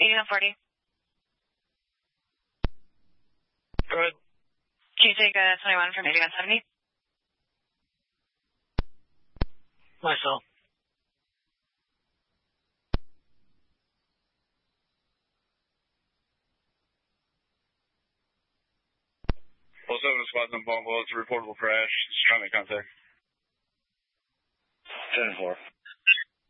8140. Go ahead. Can you take a 21 from 8170? Myself. Well, 7 to spot in Bongo. It's a reportable crash. Just trying to make contact. 10-4.